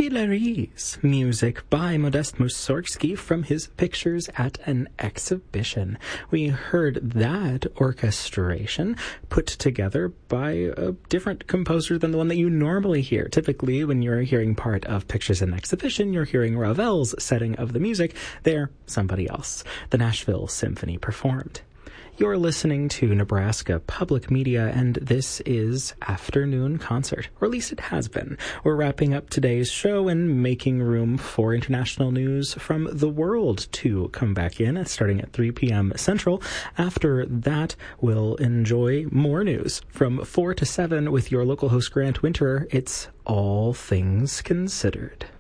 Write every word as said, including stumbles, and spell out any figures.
Tuileries, music by Modest Mussorgsky from his Pictures at an Exhibition. We heard that orchestration put together by a different composer than the one that you normally hear. Typically, when you're hearing part of Pictures at an Exhibition, you're hearing Ravel's setting of the music. There, somebody else. The Nashville Symphony performed. You're listening to Nebraska Public Media, and this is Afternoon Concert, or at least it has been. We're wrapping up today's show and making room for international news from the world to come back in, starting at three p.m. Central. After that, we'll enjoy more news from four to seven with your local host, Grant Winterer. It's All Things Considered.